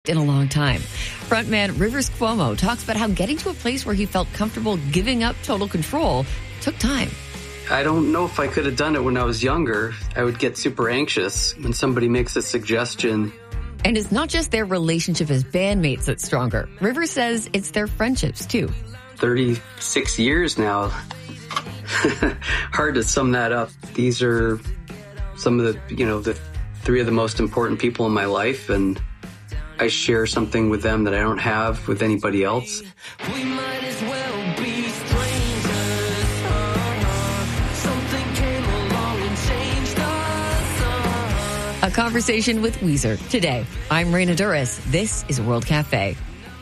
in a long time. Frontman Rivers Cuomo talks about how getting to a place where he felt comfortable giving up total control took time. I don't know if I could have done it when I was younger. I would get super anxious when somebody makes a suggestion. And it's not just their relationship as bandmates that's stronger. Rivers says it's their friendships, too. 36 years now. Hard to sum that up. These are some of the three of the most important people in my life, and I share something with them that I don't have with anybody else. We might as well be strangers. Something came along and changed us. A conversation with Weezer today. I'm Raina Duras. This is World Cafe.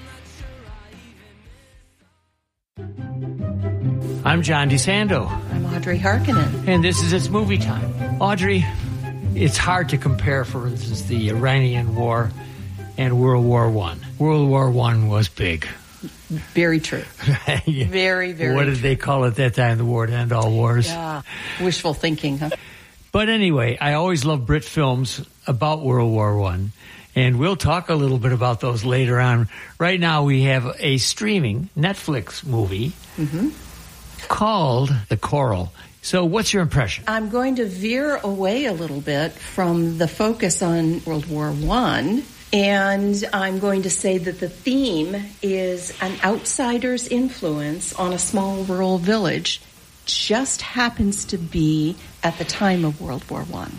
I'm John DeSando. I'm Audrey Harkonnen. And this is It's Movie Time. Audrey, it's hard to compare, for instance, the Iranian War and World War I. World War I was big. Very true. Yeah. Very, very What did true. they call it that time, the war to end all wars? Yeah, wishful thinking, huh? But anyway, I always love Brit films about World War I, and we'll talk a little bit about those later on. Right now we have a streaming Netflix movie called The Coral. So what's your impression? I'm going to veer away a little bit from the focus on World War I, and I'm going to say that the theme is an outsider's influence on a small rural village. Just happens to be at the time of World War I.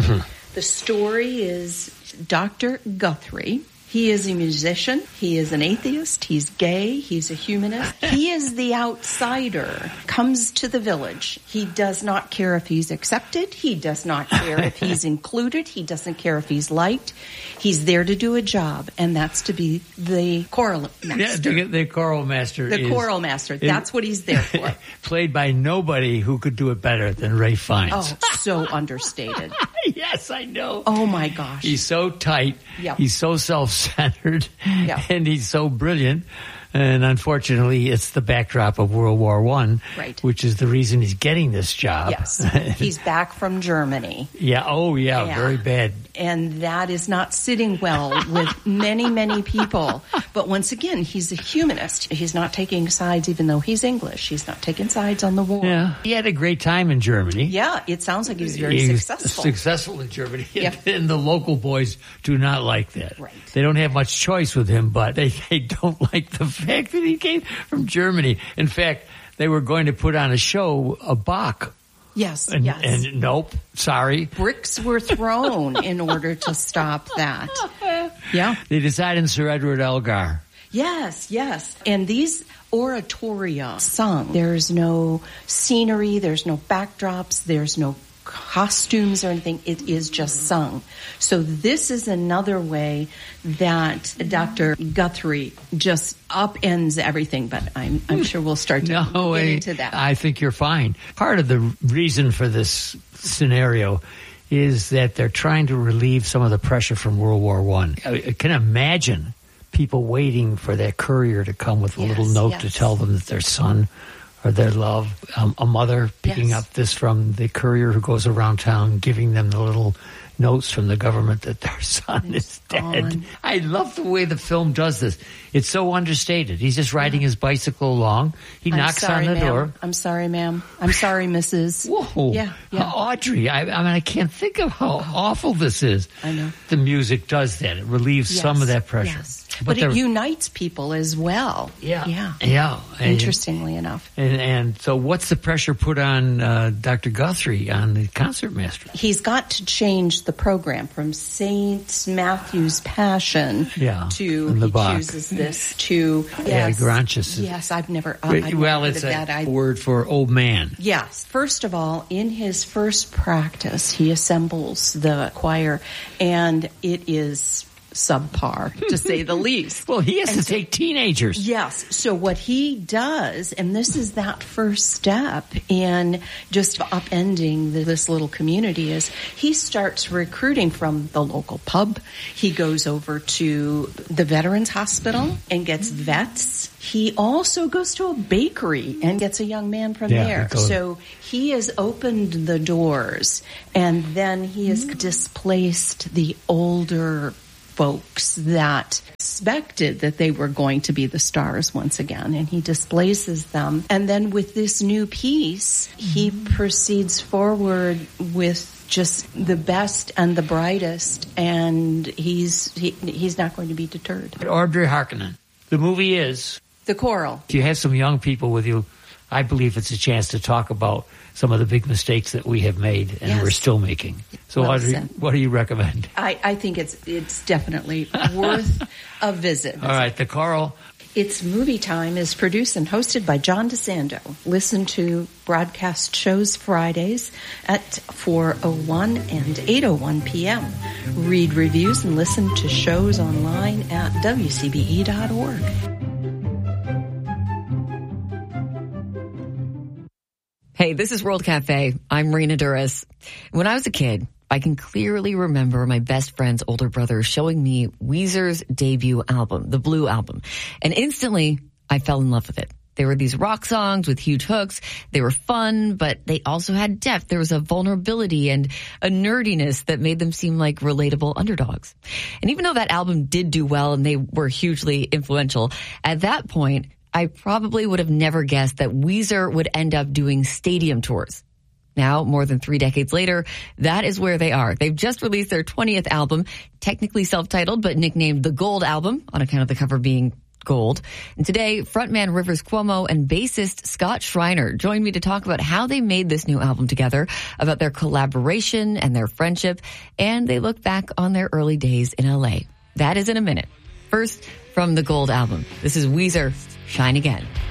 The story is Dr. Guthrie. He is a musician. He is an atheist. He's gay. He's a humanist. He is the outsider, comes to the village. He does not care if he's accepted. He does not care if he's included. He doesn't care if he's liked. He's there to do a job, and that's to be the choral master. Yeah, the choral master. The choral master. That's what he's there for. Played by nobody who could do it better than Ray Fiennes. Oh, so understated. Yes, I know. Oh, my gosh. He's so tight. Yep. He's so self-centered. Yep. And he's so brilliant. And unfortunately, it's the backdrop of World War I, Right. which is the reason he's getting this job. Yes. He's back from Germany. Yeah. Oh, yeah. Very bad. And that is not sitting well with many, many people. But once again, he's a humanist. He's not taking sides, even though he's English. He's not taking sides on the war. Yeah. He had a great time in Germany. Yeah, it sounds like he's very He was successful. Successful in Germany. Yep. And the local boys do not like that. Right. They don't have much choice with him, but they don't like the fact that he came from Germany. In fact, they were going to put on a show, a Bach. Yes, And, yes. and nope, sorry. Bricks were thrown in order to stop that. Yeah. They decided in Sir Edward Elgar. Yes, yes. And these oratoria sung. There's no scenery, there's no backdrops, there's no costumes or anything. It is just sung. So this is another way that Dr. Guthrie just upends everything, but I'm sure we'll start to get into that. I think you're fine. Part of the reason for this scenario is that they're trying to relieve some of the pressure from World War I. I can imagine people waiting for that courier to come with a little note to tell them that their son or their love, a mother picking up this from the courier who goes around town giving them the little notes from the government that their son is dead. gone. I love the way the film does this. It's so understated. He's just riding his bicycle along. He knocks on the door. I'm sorry, ma'am. I'm sorry, Mrs. Whoa. Yeah. Audrey, I mean, I can't think of how awful this is. I know. The music does that. It relieves some of that pressure. Yes. But it unites people as well. Yeah. Interestingly enough. And so what's the pressure put on Dr. Guthrie, on the concertmaster? He's got to change the program from St. Matthew's Passion to, the he Bach. chooses this to... Granches. Yes, I've never well, heard it's of that. a word for old man. Yes. First of all, in his first practice, he assembles the choir, and it is subpar, to say the least. Well, he has to take teenagers. Yes. So what he does, and this is that first step in just upending this little community, is he starts recruiting from the local pub. He goes over to the Veterans Hospital and gets vets. He also goes to a bakery and gets a young man from there. So he has opened the doors, and then he has displaced the older folks that expected that they were going to be the stars once again, and he displaces them. And then with this new piece, he proceeds forward with just the best and the brightest, and he's not going to be deterred. Audrey Harkonnen. The movie is The Coral. If you have some young people with you, I believe it's a chance to talk about some of the big mistakes that we have made and we're still making. So, Well Audrey, said. what do you recommend? I think it's definitely worth a visit. All right, The Coral. It's Movie Time is produced and hosted by John DeSando. Listen to broadcast shows Fridays at 4:01 and 8:01 p.m. Read reviews and listen to shows online at wcbe.org. Hey, this is World Cafe. I'm Marina Duras. When I was a kid, I can clearly remember my best friend's older brother showing me Weezer's debut album, the Blue Album. And instantly, I fell in love with it. There were these rock songs with huge hooks. They were fun, but they also had depth. There was a vulnerability and a nerdiness that made them seem like relatable underdogs. And even though that album did do well and they were hugely influential, at that point, I probably would have never guessed that Weezer would end up doing stadium tours. Now, more than 3 decades later, that is where they are. They've just released their 20th album, technically self-titled, but nicknamed the Gold Album on account of the cover being gold. And today, frontman Rivers Cuomo and bassist Scott Schreiner joined me to talk about how they made this new album together, about their collaboration and their friendship, and they look back on their early days in LA. That is in a minute. First, from the Gold Album, this is Weezer, Shine Again.